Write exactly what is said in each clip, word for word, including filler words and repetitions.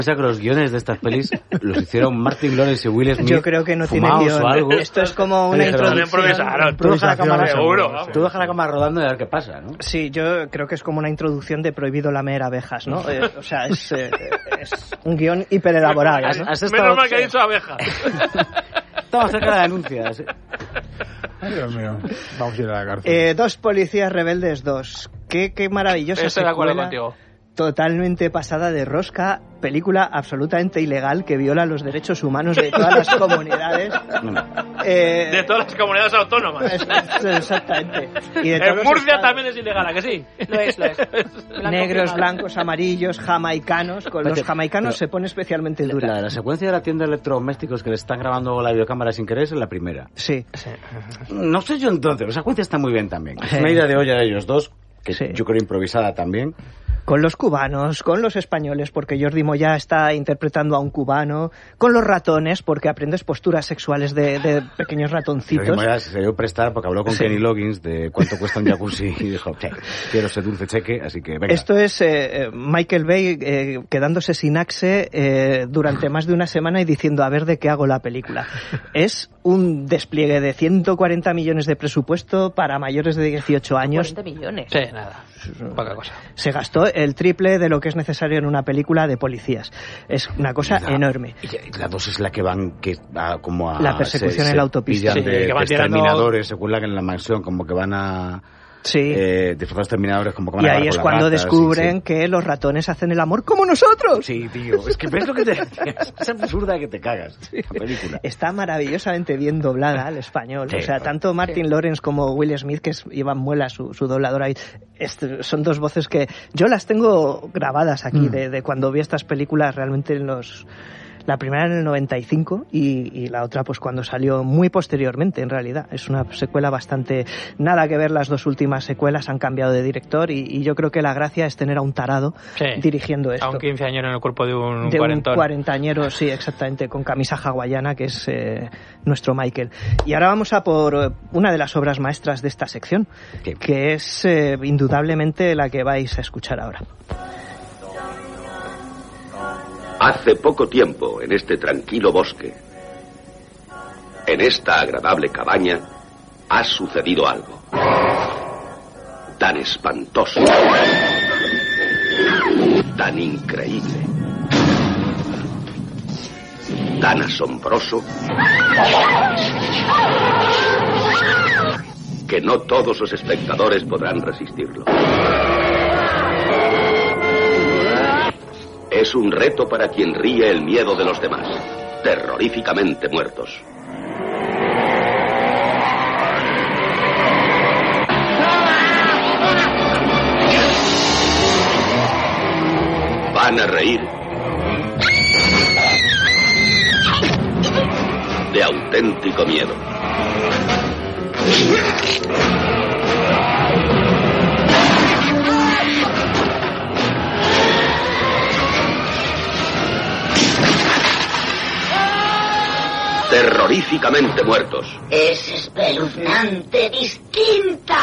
O sea que los guiones de estas pelis los hicieron Martin Lawrence y Will Smith. Yo creo que no tiene guión. Algo. Esto es como una introducción. Tú deja la cámara seguro. Tú deja la cámara rodando y a ver qué pasa, ¿no? Sí, yo creo que es como una introducción de Prohibido lamer abejas, ¿no? Eh, o sea, es, eh, es un guión hiperelaborado, ¿no? ¿Has estado... Menos mal que ha dicho abejas. Estamos cerca de la denuncia. ¿Sí? Ay, Dios mío. Vamos a ir a la cárcel. Eh, dos policías rebeldes dos. Qué, qué maravillosa Estoy de acuerdo secuela. contigo. Totalmente pasada de rosca, película absolutamente ilegal que viola los derechos humanos de todas las comunidades. Eh, de todas las comunidades autónomas. Es, es, exactamente. Y de en todos Murcia estados, también es ilegal, ¿a que sí? Lo es, lo es. Negros, blancos, amarillos, jamaicanos. Con los jamaicanos se pone especialmente dura. La, la secuencia de la tienda de electrodomésticos que le están grabando la videocámara sin querer es la primera. Sí. No sé yo entonces, la secuencia está muy bien también. Es una idea de olla de ellos dos, que sí. Yo creo improvisada también. Con los cubanos, con los españoles, porque Jordi Moya está interpretando a un cubano, con los ratones, porque aprendes posturas sexuales de, de pequeños ratoncitos. Jordi Moya se dio prestar porque habló con sí. Kenny Loggins de cuánto cuesta un jacuzzi y dijo, che, quiero ese dulce cheque, así que venga. Esto es eh, Michael Bay eh, quedándose sin axe eh, durante más de una semana y diciendo, a ver de qué hago la película. Es un despliegue de ciento cuarenta millones de presupuesto para mayores de dieciocho años. cuarenta millones. Sí, nada. Poca cosa. Se gastó el triple de lo que es necesario en una película de policías. Es una cosa la, enorme. Y la dos es la que van que a, como a... La persecución se, en la autopista. Sí, de, que van de exterminadores, se cuelan en la mansión, como que van a... Sí. Eh, disfrazados terminadores como que van y a ahí es cuando ratas, descubren sí, sí. que los ratones hacen el amor como nosotros. Sí, tío. Es que ves lo que te... Es absurda que te cagas sí. La película. Está maravillosamente bien doblada al español. Sí, o sea, tanto Martin sí. Lawrence como Will Smith, que es Iván Muela, su, su doblador ahí, este, son dos voces que yo las tengo grabadas aquí mm. de, de cuando vi estas películas realmente en los... La primera en el noventa y cinco y, y la otra pues cuando salió muy posteriormente, en realidad. Es una secuela bastante... Nada que ver, las dos últimas secuelas han cambiado de director y, y yo creo que la gracia es tener a un tarado sí. dirigiendo esto. A un quinceañero en el cuerpo de un, un de cuarentón. un cuarentañero, sí, exactamente, con camisa hawaiana, que es eh, nuestro Michael. Y ahora vamos a por una de las obras maestras de esta sección, ¿Qué? que es eh, indudablemente la que vais a escuchar ahora. Hace poco tiempo, en este tranquilo bosque, en esta agradable cabaña, ha sucedido algo tan espantoso, tan increíble, tan asombroso, que no todos los espectadores podrán resistirlo. Es un reto para quien ríe el miedo de los demás, terroríficamente muertos. Van a reír de auténtico miedo. Terroríficamente muertos. Es espeluznante distinta.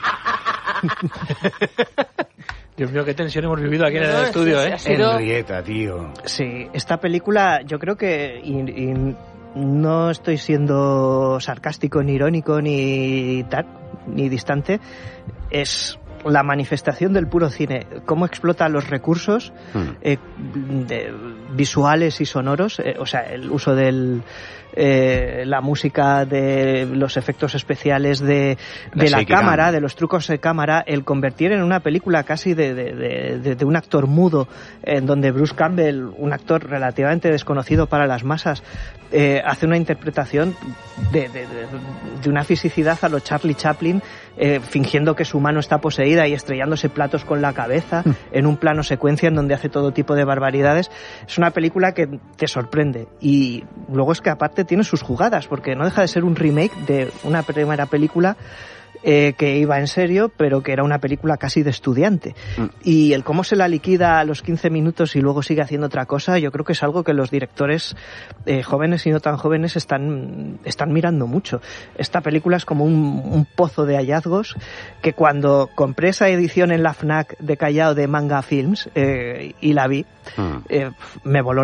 Dios mío, qué tensión hemos vivido aquí en el estudio, ¿eh? Henrietta, tío. Sí, esta película yo creo que... Y, y no estoy siendo sarcástico, ni irónico, ni tal, ni distante. Es... la manifestación del puro cine, cómo explota los recursos hmm. eh, de, visuales y sonoros, eh, o sea, el uso del eh, la música, de los efectos especiales de, de la, la cámara, de los trucos de cámara, el convertir en una película casi de, de, de, de, de un actor mudo, en donde Bruce Campbell, un actor relativamente desconocido para las masas, eh, hace una interpretación de, de, de, de una fisicidad a lo Charlie Chaplin, eh, fingiendo que su mano está poseída y estrellándose platos con la cabeza mm. en un plano secuencia en donde hace todo tipo de barbaridades. Es una película que te sorprende y luego es que aparte tiene sus jugadas, porque no deja de ser un remake de una primera película eh, que iba en serio, pero que era una película casi de estudiante. Mm. Y el cómo se la liquida a los quince minutos y luego sigue haciendo otra cosa, yo creo que es algo que los directores eh, jóvenes y no tan jóvenes están, están mirando mucho. Esta película es como un, un pozo de hallazgos que cuando compré esa edición en la FNAC de Callao de Manga Films eh, y la vi, mm. eh, me voló